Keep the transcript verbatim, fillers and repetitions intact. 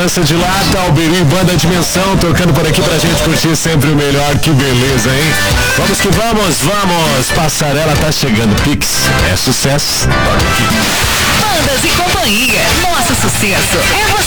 Criança de Lata, Alberi, Banda Dimensão, tocando por aqui pra gente curtir sempre o melhor. Que beleza, hein? Vamos que vamos, vamos. Passarela tá chegando. Pix é sucesso. Bandas e Companhia. Nosso sucesso é você.